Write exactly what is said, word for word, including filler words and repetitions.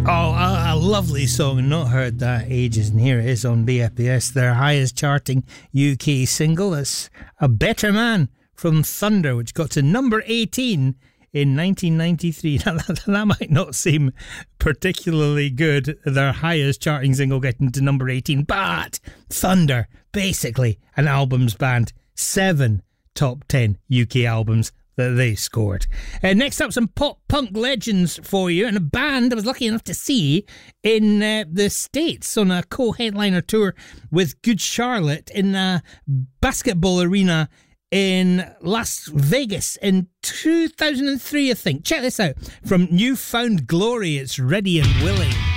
Oh, a, a lovely song. Not heard that ages, and here it is on B F B S, their highest charting U K single. It's A Better Man from Thunder, which got to number eighteen in nineteen ninety-three. Now, that, that might not seem particularly good, their highest charting single getting to number eighteen, but Thunder, basically an albums band, seven top ten U K albums that they scored. Uh, next up, some pop punk legends for you, and a band I was lucky enough to see in uh, the States on a co-headliner tour with Good Charlotte in a basketball arena in Las Vegas in two thousand three, I think. Check this out. From Newfound Glory, it's Ready and Willing.